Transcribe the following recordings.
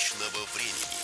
точного времени.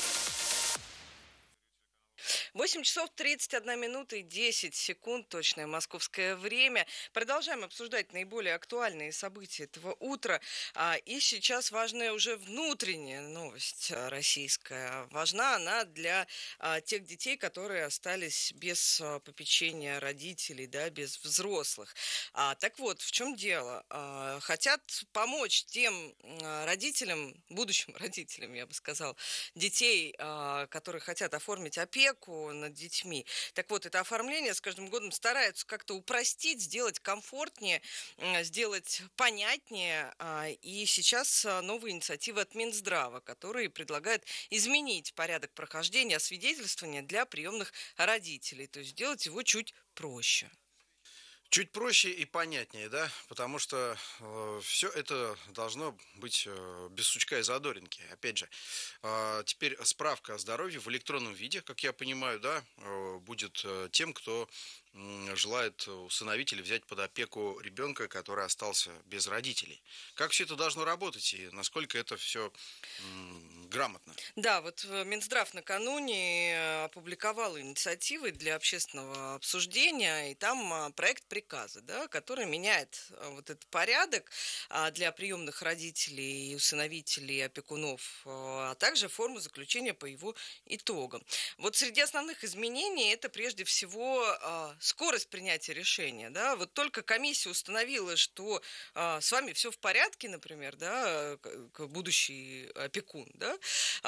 8 часов 31 минута и 10 секунд, точное московское время. Продолжаем обсуждать наиболее актуальные события этого утра. И сейчас важная уже внутренняя новость российская. Важна она для тех детей, которые остались без попечения родителей, да, без взрослых. Так вот, в чем дело? Хотят помочь тем родителям, будущим родителям, я бы сказала, детей, которые хотят оформить опеку над детьми. Так вот, это оформление с каждым годом стараются как-то упростить, сделать комфортнее, сделать понятнее. И сейчас новые инициативы от Минздрава, которые предлагают изменить порядок прохождения освидетельствования для приемных родителей, то есть сделать его чуть проще. Чуть проще и понятнее, да, потому что все это должно быть без сучка и задоринки. Опять же, теперь справка о здоровье в электронном виде, как я понимаю, да, будет тем, кто желает усыновить или взять под опеку ребенка, который остался без родителей. Как все это должно работать и насколько это все грамотно? Да, вот Минздрав накануне опубликовал инициативы для общественного обсуждения, и там проект приказа, да, который меняет вот этот порядок для приемных родителей, усыновителей, опекунов, а также форму заключения по его итогам. Вот среди основных изменений это прежде всего скорость принятия решения. Да? Вот только комиссия установила, что с вами все в порядке, например, да, будущий опекун, да,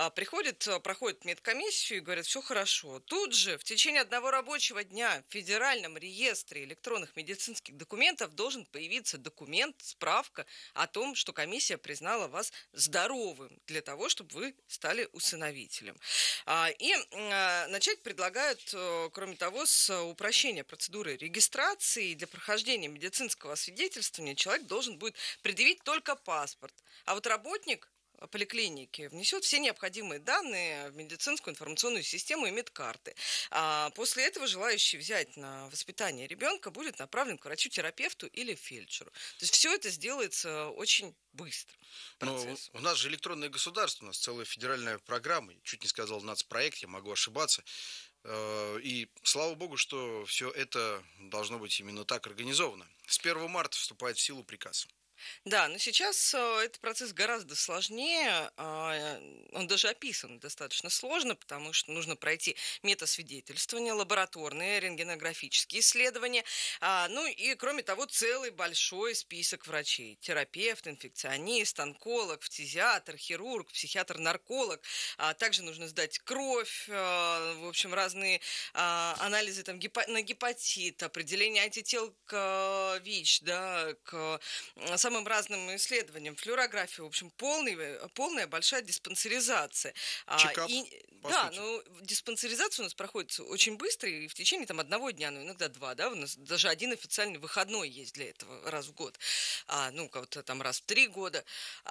проходит медкомиссию и говорят, все хорошо. Тут же в течение одного рабочего дня в Федеральном реестре электронных медицинских документов должен появиться документ, справка о том, что комиссия признала вас здоровым для того, чтобы вы стали усыновителем. И начать предлагают, кроме того, с упрощения процедуры регистрации. Для прохождения медицинского освидетельствования человек должен будет предъявить только паспорт. А вот работник поликлиники внесет все необходимые данные в медицинскую информационную систему и медкарты. После этого желающий взять на воспитание ребенка будет направлен к врачу-терапевту или фельдшеру. То есть все это сделается очень быстро. Ну, Процесс. у нас же электронное государство, у нас целая федеральная программа, чуть не сказал нацпроект, я могу ошибаться. И слава богу, что все это должно быть именно так организовано. С 1 марта вступает в силу приказ. Да, но сейчас этот процесс гораздо сложнее, он даже описан достаточно сложно, потому что нужно пройти метасвидетельствование, лабораторные, рентгенографические исследования, ну и, кроме того, целый большой список врачей. Терапевт, инфекционист, онколог, фтизиатр, хирург, психиатр-нарколог. Также нужно сдать кровь, в общем, разные анализы там, на гепатит, определение антител к ВИЧ, да, к самым разным исследованиям, флюорографию, в общем, полная большая диспансеризация. Чекап, по Да, сути. ну, диспансеризация у нас проходит очень быстро, и в течение там одного дня, ну, иногда два, да, у нас даже один официальный выходной есть для этого раз в год, ну, у кого-то там раз в 3 года,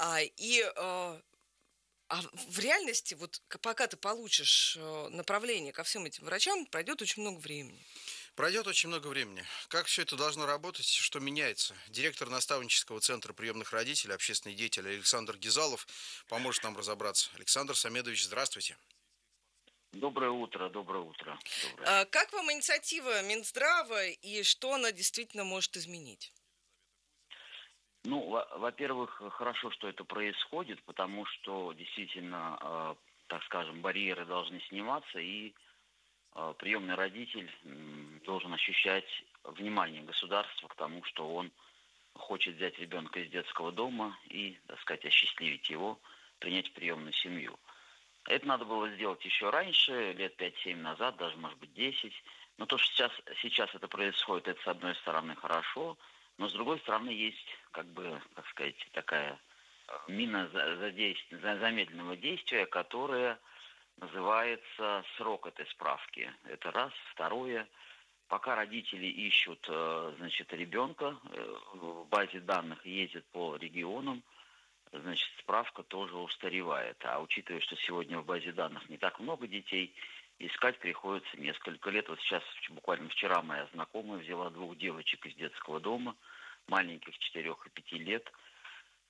в реальности, вот пока ты получишь направление ко всем этим врачам, пройдет очень много времени. Пройдет очень много времени. Как все это должно работать, что меняется? Директор наставнического центра приемных родителей, общественный деятель Александр Гизалов поможет нам разобраться. Александр Самедович, здравствуйте. Доброе утро, доброе утро. Доброе. Как вам инициатива Минздрава и что она действительно может изменить? Ну, во-первых, хорошо, что это происходит, потому что действительно, так скажем, барьеры должны сниматься, и приемный родитель должен ощущать внимание государства к тому, что он хочет взять ребенка из детского дома и, так сказать, осчастливить его, принять в приемную семью. Это надо было сделать еще раньше, лет 5-7 назад, даже, может быть, 10. Но то, что сейчас это происходит, это, с одной стороны, хорошо, но, с другой стороны, есть, как бы, так сказать, такая мина замедленного действия, которая называется срок этой справки. Это раз. Второе, пока родители ищут, значит, ребенка в базе данных, ездят по регионам, значит, справка тоже устаревает. А учитывая, что сегодня в базе данных не так много детей, искать приходится несколько лет. Вот сейчас, буквально вчера, моя знакомая взяла 2 девочек из детского дома, маленьких 4 и 5 лет.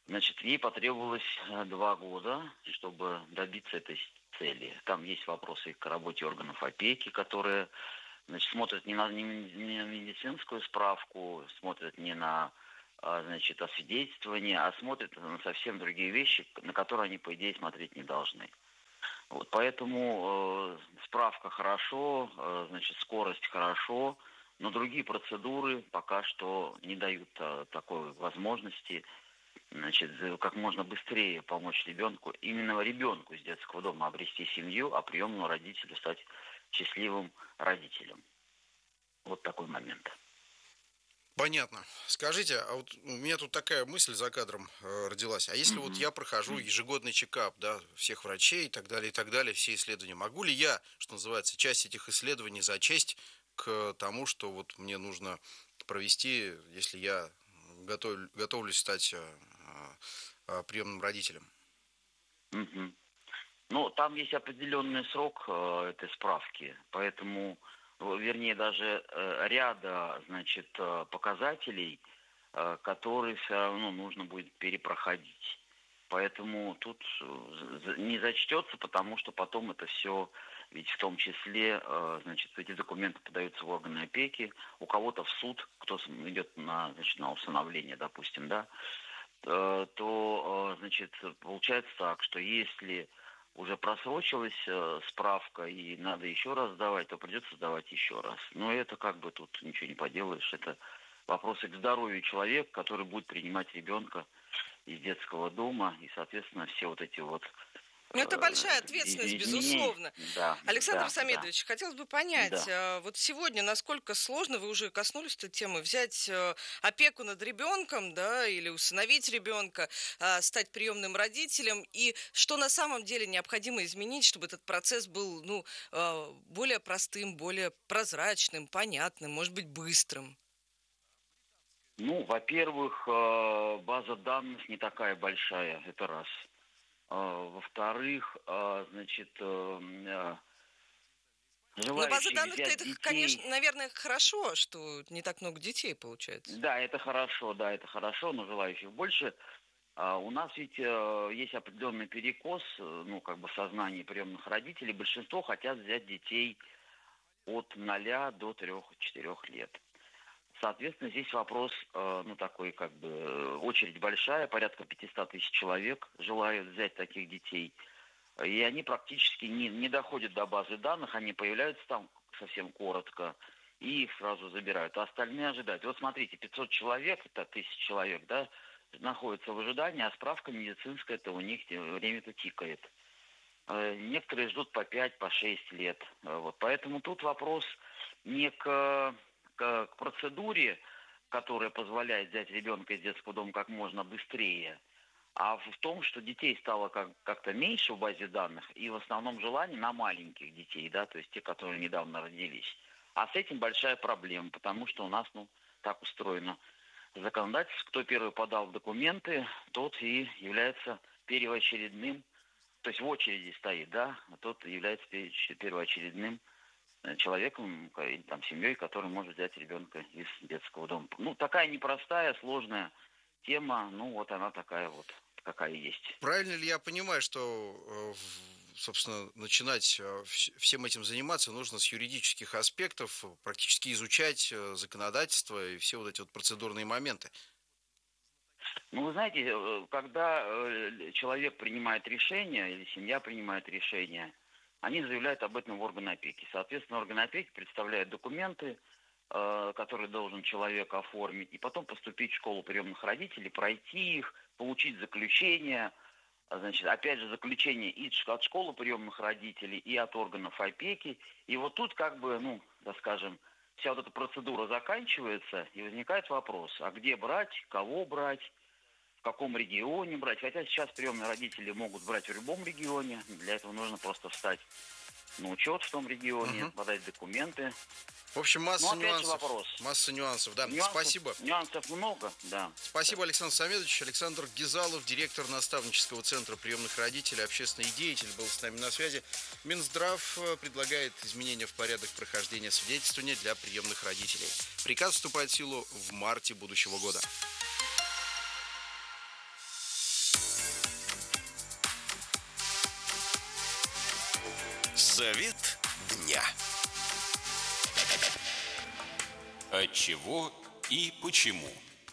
Значит, ей потребовалось 2 года, чтобы добиться этой цели. Там есть вопросы к работе органов опеки, которые, значит, смотрят не на медицинскую справку, смотрят не на, значит, освидетельствование, а смотрят на совсем другие вещи, на которые они, по идее, смотреть не должны. Вот, поэтому справка хорошо, значит, скорость хорошо, но другие процедуры пока что не дают такой возможности, значит, как можно быстрее помочь ребенку, именно ребенку из детского дома обрести семью, а приемному родителю стать счастливым родителем. Вот такой момент. Понятно. Скажите, а вот у меня тут такая мысль за кадром родилась. А если вот я прохожу ежегодный чекап, да, всех врачей и так далее, все исследования, могу ли я, что называется, часть этих исследований зачесть к тому, что вот мне нужно провести, если я готовлюсь стать приемным родителем? Мгм. Ну, там есть определенный срок этой справки, поэтому, вернее, даже ряда, значит, показателей, которые все равно нужно будет перепроходить. Поэтому тут не зачтется, потому что потом это все, ведь в том числе, значит, эти документы подаются в органы опеки, у кого-то в суд, кто идет на, значит, на усыновление, допустим, да, то, значит, получается так, что если уже просрочилась справка и надо еще раз сдавать, то придется сдавать еще раз. Но это как бы тут ничего не поделаешь. Это вопросы к здоровью человека, который будет принимать ребенка из детского дома. И, соответственно, все вот эти вот Ну, это большая ответственность, изменения. безусловно. Да, Александр да, да, Самедович, хотелось бы понять, да. вот сегодня насколько сложно, вы уже коснулись этой темы, взять опеку над ребенком, да, или усыновить ребенка, стать приемным родителем, и что на самом деле необходимо изменить, чтобы этот процесс был, ну, более простым, более прозрачным, понятным, может быть, быстрым? Ну, во-первых, база данных не такая большая, это раз. Во-вторых, значит, Ну, база желающих данных-то взять это, детей, конечно, наверное, хорошо, что не так много детей получается. да, это хорошо, но желающих больше. У нас ведь есть определенный перекос, ну, как бы в сознании приемных родителей. Большинство хотят взять детей от 0 до 3-4 лет. Соответственно, здесь вопрос, ну, такой, как бы, очередь большая, порядка 500 тысяч человек желают взять таких детей. И они практически не доходят до базы данных, они появляются там совсем коротко, и их сразу забирают, а остальные ожидают. Вот смотрите, 500 человек, это 1000 человек, да, находятся в ожидании, а справка медицинская, это у них время-то тикает. Некоторые ждут по 5, по 6 лет. Вот. Поэтому тут вопрос не к процедуре, которая позволяет взять ребенка из детского дома как можно быстрее, а в том, что детей стало как-то меньше в базе данных, и в основном желание на маленьких детей, да, то есть те, которые недавно родились. А с этим большая проблема, потому что у нас, ну, так устроено законодательство, кто первый подал документы, тот и является первоочередным, то есть в очереди стоит, да, а тот является первоочередным человеком или там семьей, который может взять ребенка из детского дома. Ну, такая непростая, сложная тема, ну, вот она такая вот, какая есть. Правильно ли я понимаю, что, собственно, начинать всем этим заниматься нужно с юридических аспектов, практически изучать законодательство и все вот эти вот процедурные моменты? Ну, вы знаете, когда человек принимает решение или семья принимает решение, они заявляют об этом в органы опеки. Соответственно, органы опеки представляют документы, которые должен человек оформить, и потом поступить в школу приемных родителей, пройти их, получить заключение, значит, опять же, заключение и от школы приемных родителей, и от органов опеки. И вот тут как бы, ну, так скажем, вся вот эта процедура заканчивается, и возникает вопрос, а где брать, кого брать, в каком регионе брать. Хотя сейчас приемные родители могут брать в любом регионе. Для этого нужно просто встать на учет в том регионе, Мгм. подать документы. В общем, Ну, опять же вопрос. масса нюансов, да. Нюансов, Спасибо. нюансов много, да. Спасибо, Александр Самедович. Александр Гизалов, директор наставнического центра приемных родителей, общественный деятель, был с нами на связи. Минздрав предлагает изменения в порядок прохождения свидетельствования для приемных родителей. Приказ вступает в силу в марте будущего года. Совет дня. Отчего и почему?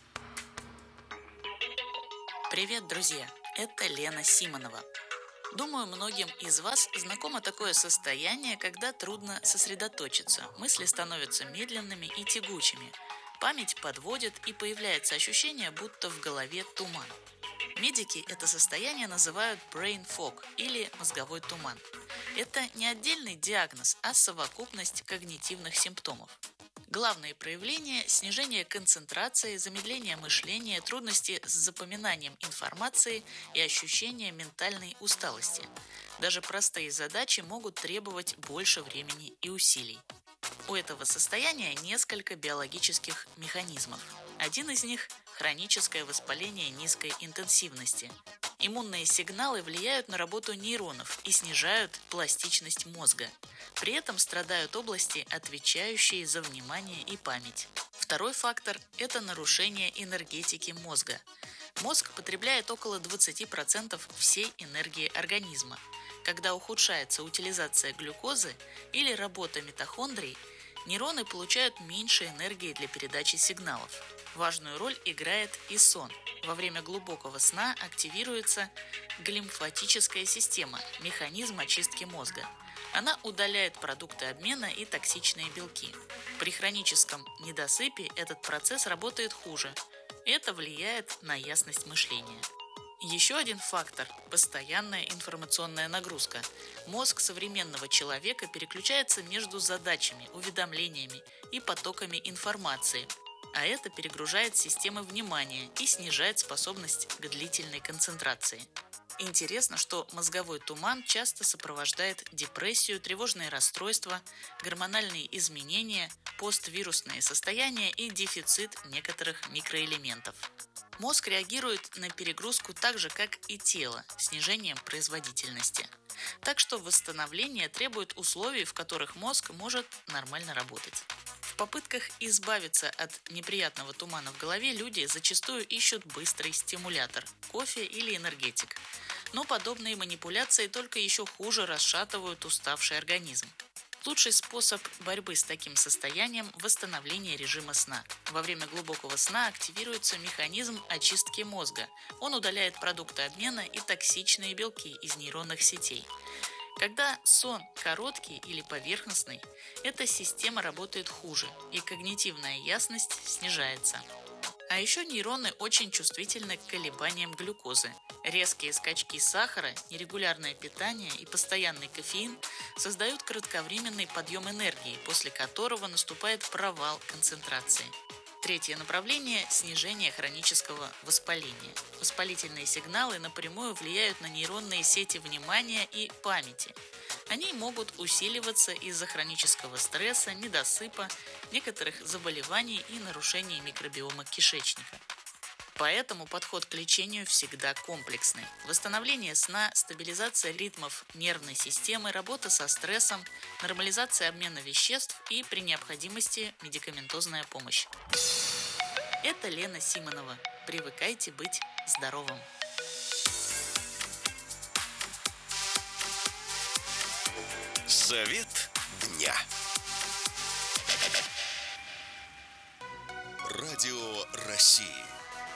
Привет, друзья! Это Лена Симонова. Думаю, многим из вас знакомо такое состояние, когда трудно сосредоточиться, мысли становятся медленными и тягучими, память подводит и появляется ощущение, будто в голове туман. Медики это состояние называют brain fog или мозговой туман. Это не отдельный диагноз, а совокупность когнитивных симптомов. Главные проявления – снижение концентрации, замедление мышления, трудности с запоминанием информации и ощущение ментальной усталости. Даже простые задачи могут требовать больше времени и усилий. У этого состояния несколько биологических механизмов. Один из них – хроническое воспаление низкой интенсивности. Иммунные сигналы влияют на работу нейронов и снижают пластичность мозга. При этом страдают области, отвечающие за внимание и память. Второй фактор – это нарушение энергетики мозга. Мозг потребляет около 20% всей энергии организма. Когда ухудшается утилизация глюкозы или работа митохондрий, нейроны получают меньше энергии для передачи сигналов. Важную роль играет и сон. Во время глубокого сна активируется глимфатическая система, механизм очистки мозга. Она удаляет продукты обмена и токсичные белки. При хроническом недосыпе этот процесс работает хуже. Это влияет на ясность мышления. Еще один фактор – постоянная информационная нагрузка. Мозг современного человека переключается между задачами, уведомлениями и потоками информации, а это перегружает системы внимания и снижает способность к длительной концентрации. Интересно, что мозговой туман часто сопровождает депрессию, тревожные расстройства, гормональные изменения, поствирусные состояния и дефицит некоторых микроэлементов. Мозг реагирует на перегрузку так же, как и тело, снижением производительности. Так что восстановление требует условий, в которых мозг может нормально работать. В попытках избавиться от неприятного тумана в голове люди зачастую ищут быстрый стимулятор – кофе или энергетик. Но подобные манипуляции только еще хуже расшатывают уставший организм. Лучший способ борьбы с таким состоянием – восстановление режима сна. Во время глубокого сна активируется механизм очистки мозга. Он удаляет продукты обмена и токсичные белки из нейронных сетей. Когда сон короткий или поверхностный, эта система работает хуже, и когнитивная ясность снижается. А еще нейроны очень чувствительны к колебаниям глюкозы. Резкие скачки сахара, нерегулярное питание и постоянный кофеин создают кратковременный подъем энергии, после которого наступает провал концентрации. Третье направление – снижение хронического воспаления. Воспалительные сигналы напрямую влияют на нейронные сети внимания и памяти. Они могут усиливаться из-за хронического стресса, недосыпа, некоторых заболеваний и нарушений микробиома кишечника. Поэтому подход к лечению всегда комплексный. Восстановление сна, стабилизация ритмов нервной системы, работа со стрессом, нормализация обмена веществ и, при необходимости, медикаментозная помощь. Это Лена Симонова. Привыкайте быть здоровым. Совет дня. Радио России.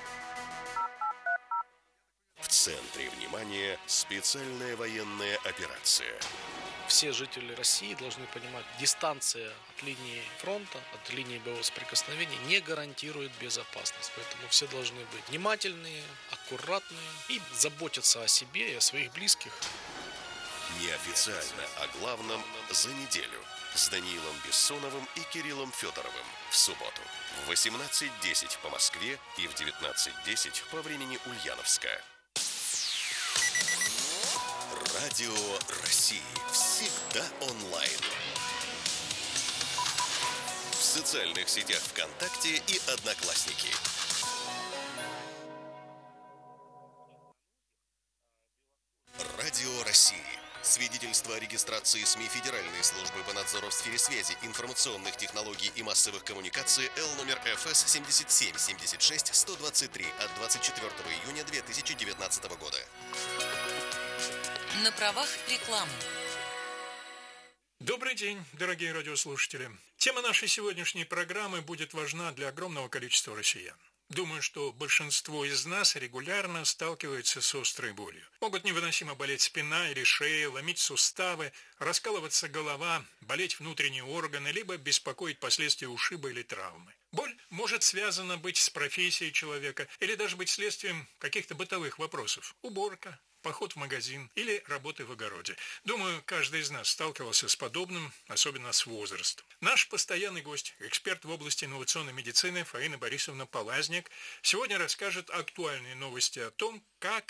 В центре внимания специальная военная операция. Все жители России должны понимать, дистанция от линии фронта, от линии боевого соприкосновения не гарантирует безопасность. Поэтому все должны быть внимательные, аккуратные и заботиться о себе и о своих близких. Неофициально о главном за неделю с Даниилом Бессоновым и Кириллом Федоровым в субботу в 18:10 по Москве и в 19:10 по времени Ульяновска. Радио России всегда онлайн. В социальных сетях ВКонтакте и Одноклассники. Радио России. Свидетельство о регистрации СМИ Федеральной службы по надзору в сфере связи, информационных технологий и массовых коммуникаций Л номер ФС 77-76-123 от 24 июня 2019 года. На правах рекламы. Добрый день, дорогие радиослушатели. Тема нашей сегодняшней программы будет важна для огромного количества россиян. Думаю, что большинство из нас регулярно сталкивается с острой болью. Могут невыносимо болеть спина или шея, ломить суставы, раскалываться голова, болеть внутренние органы, либо беспокоить последствия ушиба или травмы. Боль может связана быть с профессией человека или даже быть следствием каких-то бытовых вопросов. Уборка, поход в магазин или работы в огороде. Думаю, каждый из нас сталкивался с подобным, особенно с возрастом. Наш постоянный гость, эксперт в области инновационной медицины Фаина Борисовна Полазник, сегодня расскажет актуальные новости о том,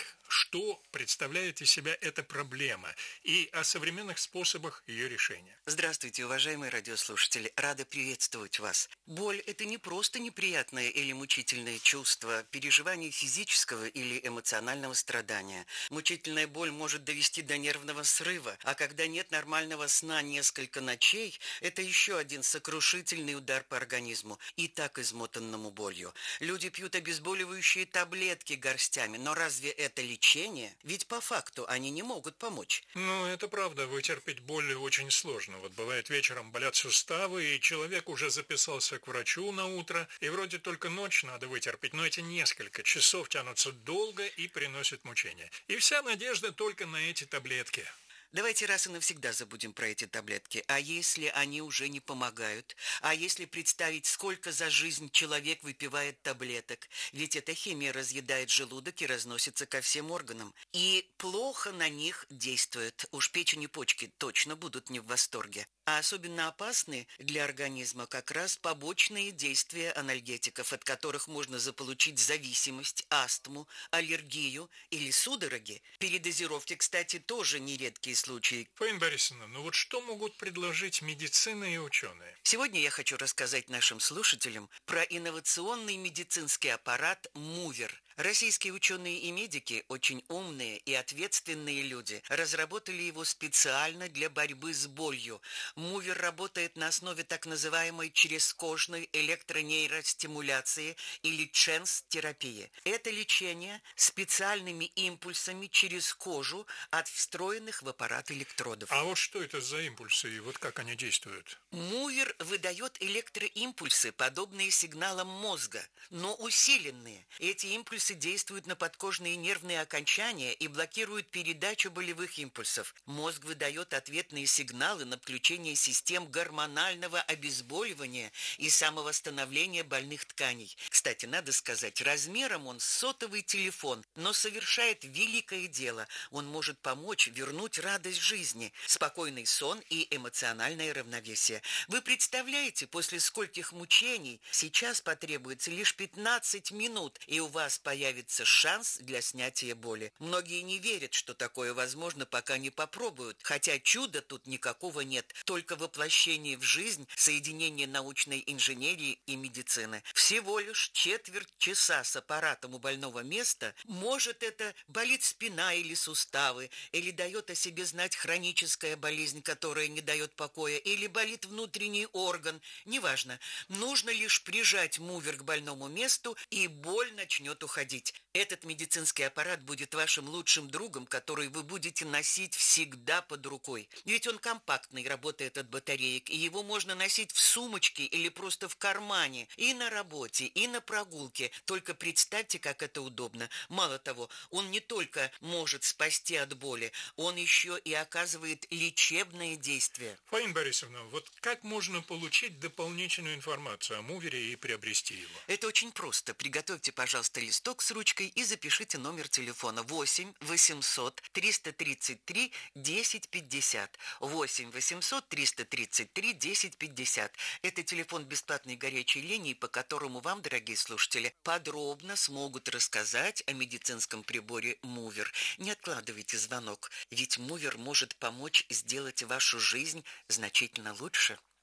что представляет из себя эта проблема и о современных способах ее решения. Здравствуйте, уважаемые радиослушатели. Рада приветствовать вас. Боль – это не просто неприятное или мучительное чувство, переживание физического или эмоционального страдания. Мучительная боль может довести до нервного срыва, а когда нет нормального сна несколько ночей, это еще один сокрушительный удар по организму, и так измотанному болью. Люди пьют обезболивающие таблетки горстями, но разве это лечение? Ведь по факту они не могут помочь. Ну, это правда, вытерпеть боль очень сложно. Вот бывает, вечером болят суставы, и человек уже записался к врачу на утро, и вроде только ночь надо вытерпеть, но эти несколько часов тянутся долго и приносят мучения. И вся надежда только на эти таблетки. Давайте раз и навсегда забудем про эти таблетки. А если они уже не помогают? А если представить, сколько за жизнь человек выпивает таблеток? Ведь эта химия разъедает желудок и разносится ко всем органам. И плохо на них действует. Уж печень и почки точно будут не в восторге. А особенно опасны для организма как раз побочные действия анальгетиков, от которых можно заполучить зависимость, астму, аллергию или судороги. Передозировки, кстати, тоже нередкие случаи. Фаина Борисовна, ну вот что могут предложить медицина и ученые? Сегодня я хочу рассказать нашим слушателям про инновационный медицинский аппарат «Мувер». Российские ученые и медики, очень умные и ответственные люди, разработали его специально для борьбы с болью. Мувер работает на основе так называемой черезкожной электронейростимуляции или ЧЕНС-терапии. Это лечение специальными импульсами через кожу от встроенных в аппарат электродов. А вот что это за импульсы и вот как они действуют? Мувер выдает электроимпульсы, подобные сигналам мозга, но усиленные. Эти импульсы действуют на подкожные нервные окончания и блокируют передачу болевых импульсов. Мозг выдает ответные сигналы на включение систем гормонального обезболивания и самовосстановления больных тканей. Кстати, надо сказать, размером он сотовый телефон, но совершает великое дело. Он может помочь вернуть радость жизни, спокойный сон и эмоциональное равновесие. Вы представляете, после скольких мучений сейчас потребуется лишь 15 минут, и у вас появится шанс для снятия боли. Многие не верят, что такое возможно, пока не попробуют, хотя чуда тут никакого нет, только воплощение в жизнь соединение научной инженерии и медицины. Всего лишь четверть часа с аппаратом у больного места, может это болит спина или суставы, или дает о себе знать хроническая болезнь, которая не дает покоя, или болит внутренний орган, неважно. Нужно лишь прижать мувер к больному месту, и боль начнет уходить. Этот медицинский аппарат будет вашим лучшим другом, который вы будете носить всегда под рукой. Ведь он компактный, работает от батареек, и его можно носить в сумочке или просто в кармане, и на работе, и на прогулке. Только представьте, как это удобно. Мало того, он не только может спасти от боли, он еще и оказывает лечебное действие. Фаина Борисовна, вот как можно получить дополнительную информацию о мувере и приобрести его? Это очень просто. Приготовьте, пожалуйста, листок с ручкой и запишите номер телефона 8 800 333 1050. 8 800 333 1050. Это телефон бесплатной горячей линии, по которому вам, дорогие слушатели, подробно смогут рассказать о медицинском приборе Мувер. Не откладывайте звонок, ведь Мувер может помочь сделать вашу жизнь значительно лучше.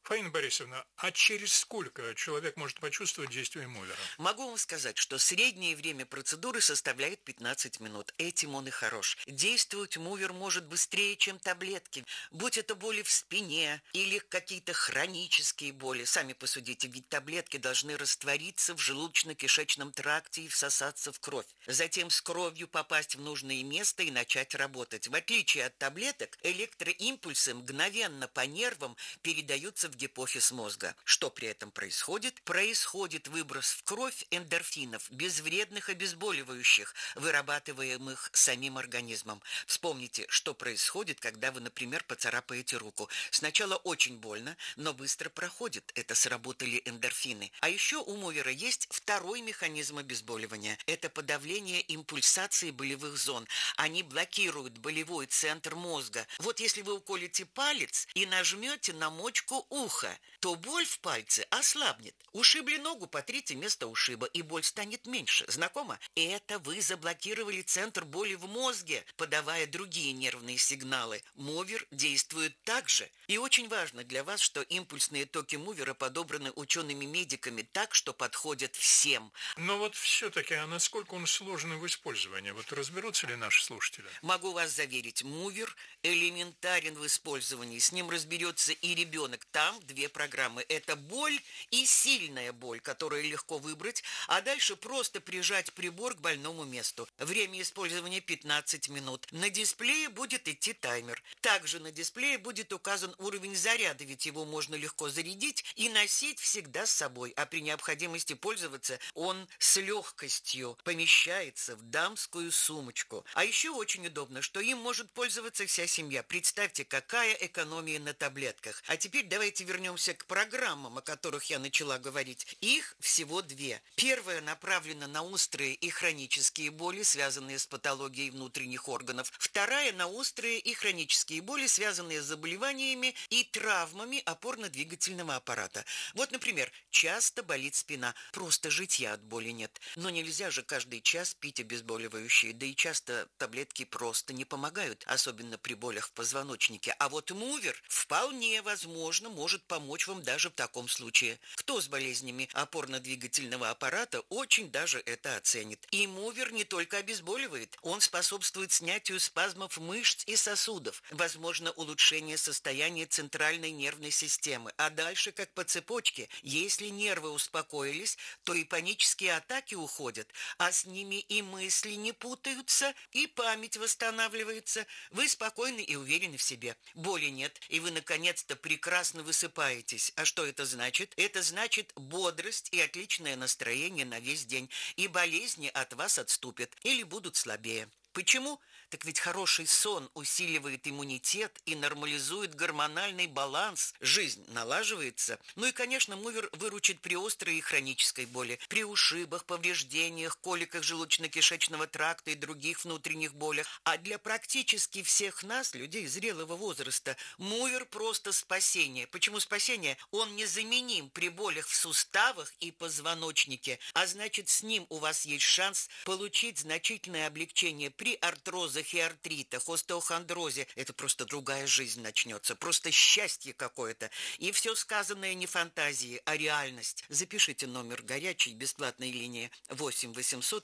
Фаина Борисовна, а через сколько человек может почувствовать действие мувера? Могу вам сказать, что среднее время процедуры составляет 15 минут. Этим он и хорош. Действовать мувер может быстрее, чем таблетки. Будь это боли в спине или какие-то хронические боли. Сами посудите, ведь таблетки должны раствориться в желудочно-кишечном тракте и всосаться в кровь. Затем с кровью попасть в нужное место и начать работать. В отличие от таблеток, электроимпульсы мгновенно по нервам передаются в гипофиз мозга. Что при этом происходит? Происходит выброс в кровь эндорфинов, безвредных обезболивающих, вырабатываемых самим организмом. Вспомните, что происходит, когда вы, например, поцарапаете руку. Сначала очень больно, но быстро проходит. Это сработали эндорфины. А еще у мувера есть второй механизм обезболивания. Это подавление импульсации болевых зон. Они блокируют болевой центр мозга. Вот если вы уколите палец и нажмете на мочку уха, то боль в пальце ослабнет. Ушибли ногу, потрите место ушиба, и боль станет меньше. Знакомо? Это вы заблокировали центр боли в мозге, подавая другие нервные сигналы. Мувер действует так же. И очень важно для вас, что импульсные токи мувера подобраны учеными-медиками так, что подходят всем. Но вот все-таки, а насколько он сложный в использовании? Вот разберутся ли наши слушатели? Могу вас заверить, мувер элементарен в использовании. С ним разберется и ребенок. Там две программы. Это боль и сильная боль, которую легко выбрать, а дальше просто прижать прибор к больному месту. Время использования 15 минут. На дисплее будет идти таймер. Также на дисплее будет указан уровень заряда, ведь его можно легко зарядить и носить всегда с собой. А при необходимости пользоваться он с легкостью помещается в дамскую сумочку. А еще очень удобно, что им может пользоваться вся семья. Представьте, какая экономия на таблетках. А теперь давайте вернемся к программам, о которых я начала говорить. Их всего две. Первая направлена на острые и хронические боли, связанные с патологией внутренних органов. Вторая на острые и хронические боли, связанные с заболеваниями и травмами опорно-двигательного аппарата. Вот, например, часто болит спина. Просто житья от боли нет. Но нельзя же каждый час пить обезболивающие. Да и часто таблетки просто не помогают, особенно при болях в позвоночнике. А вот мувер вполне возможно может помочь вам даже в таком случае. Кто с болезнями опорно-двигательного аппарата очень даже это оценит. И мувер не только обезболивает, он способствует снятию спазмов мышц и сосудов. Возможно улучшение состояния центральной нервной системы. А дальше как по цепочке. Если нервы успокоились, то и панические атаки уходят, а с ними и мысли не путаются, и память восстанавливается. Вы спокойны и уверены в себе. Боли нет, и вы наконец-то прекрасно высыпаетесь. А что это значит? Это значит бодрость и отличное настроение на весь день. И болезни от вас отступят или будут слабее. Почему? Так ведь хороший сон усиливает иммунитет и нормализует гормональный баланс. Жизнь налаживается. Ну и, конечно, мувер выручит при острой и хронической боли, при ушибах, повреждениях, коликах желудочно-кишечного тракта и других внутренних болях. А для практически всех нас, людей зрелого возраста, мувер просто спасение. Почему спасение? Он незаменим при болях в суставах и позвоночнике. А значит, с ним у вас есть шанс получить значительное облегчение при артрозах и артритах, остеохондрозе. Это просто другая жизнь начнется, просто счастье какое-то. И все сказанное не фантазии, а реальность. Запишите номер горячей бесплатной линии 8 800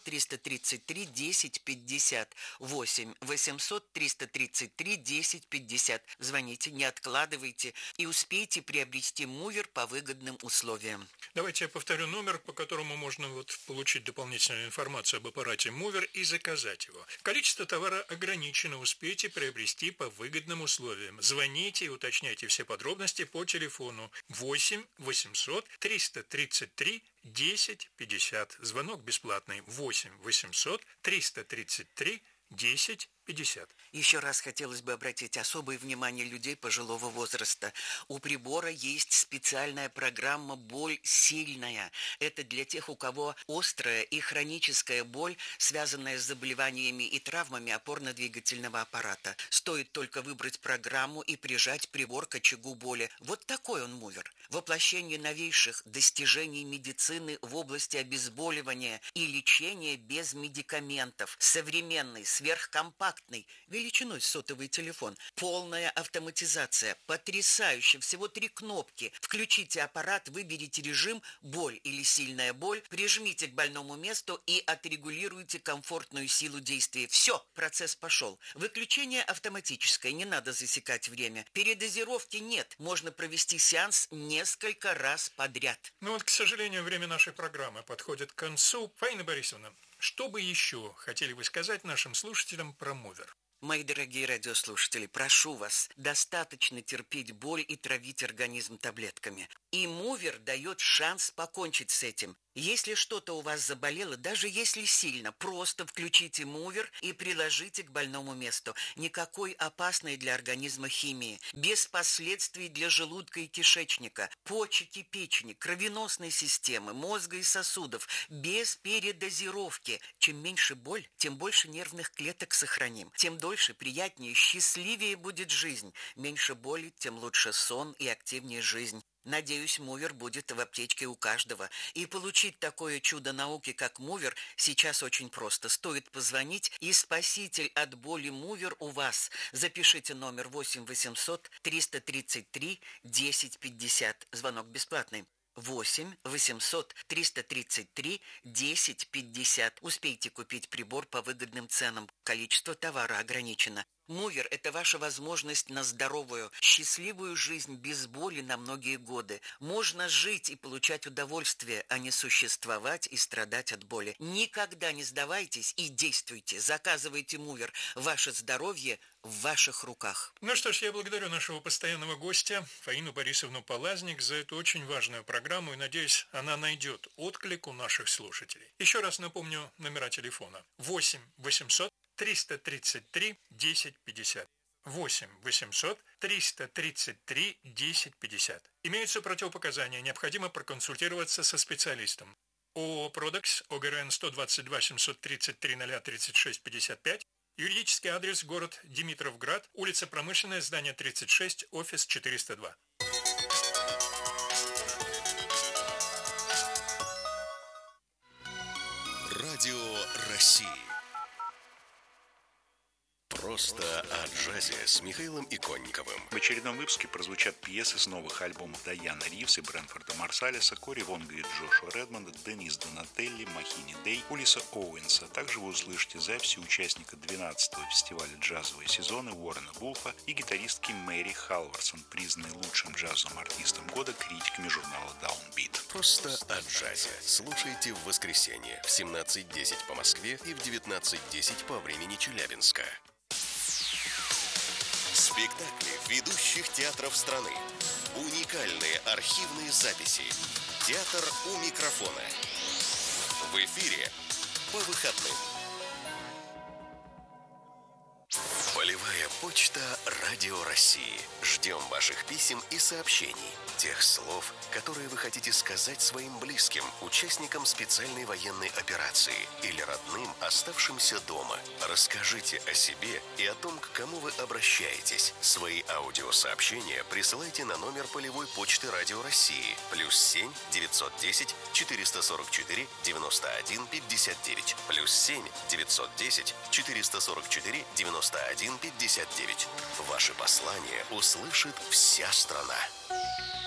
333 10 50. 8 800 333 10 50. Звоните, не откладывайте и успейте приобрести мувер по выгодным условиям. Давайте я повторю номер, по которому можно получить дополнительную информацию об аппарате мувер и заказать его. Количество товара ограничено, успейте приобрести по выгодным условиям. Звоните и уточняйте все подробности по телефону 8 800 333 10 50. Звонок бесплатный 8 800 333 10 50. Еще раз хотелось бы обратить особое внимание людей пожилого возраста. У прибора есть специальная программа «Боль сильная». Это для тех, у кого острая и хроническая боль, связанная с заболеваниями и травмами опорно-двигательного аппарата. Стоит только выбрать программу и прижать прибор к очагу боли. Вот такой он мувер. Воплощение новейших достижений медицины в области обезболивания и лечения без медикаментов. Современный, сверхкомпактный компактный, величиной сотовый телефон, полная автоматизация, потрясающе, всего 3 кнопки. Включите аппарат, выберите режим «Боль» или «Сильная боль», прижмите к больному месту и отрегулируйте комфортную силу действия. Все, процесс пошел. Выключение автоматическое, не надо засекать время. Передозировки нет, можно провести сеанс несколько раз подряд. Ну вот, к сожалению, время нашей программы подходит к концу. Фаина Борисовна, что бы еще хотели вы сказать нашим слушателям про Мувер? Мои дорогие радиослушатели, прошу вас, достаточно терпеть боль и травить организм таблетками. И Мувер дает шанс покончить с этим. Если что-то у вас заболело, даже если сильно, просто включите Мувер и приложите к больному месту. Никакой опасной для организма химии, без последствий для желудка и кишечника, почек и печени, кровеносной системы, мозга и сосудов, без передозировки. Чем меньше боль, тем больше нервных клеток сохраним, тем дольше, приятнее, счастливее будет жизнь. Меньше боли, тем лучше сон и активнее жизнь. Надеюсь, Мувер будет в аптечке у каждого. И получить такое чудо науки, как Мувер, сейчас очень просто. Стоит позвонить, и спаситель от боли Мувер у вас. Запишите номер 8 800 333 1050. Звонок бесплатный. 8 800 333 1050. Успейте купить прибор по выгодным ценам. Количество товара ограничено. Мувер – это ваша возможность на здоровую, счастливую жизнь без боли на многие годы. Можно жить и получать удовольствие, а не существовать и страдать от боли. Никогда не сдавайтесь и действуйте. Заказывайте Мувер. Ваше здоровье в ваших руках. Ну что ж, я благодарю нашего постоянного гостя Фаину Борисовну Полазник за эту очень важную программу и надеюсь, она найдет отклик у наших слушателей. Еще раз напомню номера телефона. 8 800 333 1050. 8 800 333 1050. Имеются противопоказания, необходимо проконсультироваться со специалистом. ООО «Продекс», ОГРН 122 733 036 55, юридический адрес город Димитровград, улица Промышленная, здание 36, офис 402. Радио России. Просто о джазе с Михаилом Иконниковым. В очередном выпуске прозвучат пьесы с новых альбомов Дайана Ривз и Брэнфорда Марсалиса, Кори Вонга и Джошуа Редмонда, Денис Донателли, Махини Дэй, Улиса Оуэнса. Также вы услышите записи участника 12-го фестиваля «Джазовые сезоны» Уоррена Вулфа и гитаристки Мэри Халварсон, признанной лучшим джазовым артистом года критиками журнала Downbeat. Просто о джазе. Слушайте в воскресенье в 17:10 по Москве и в 19:10 по времени Челябинска. Спектакли ведущих театров страны. Уникальные архивные записи. Театр у микрофона. В эфире по выходным. Полевая почта Радио России. Ждем ваших писем и сообщений. Тех слов, которые вы хотите сказать своим близким, участникам специальной военной операции или родным, оставшимся дома. Расскажите о себе и о том, к кому вы обращаетесь. Свои аудиосообщения присылайте на номер полевой почты Радио России +7 910 444 91 59 +7 910 444 91 59. Ваши послания услышит вся страна.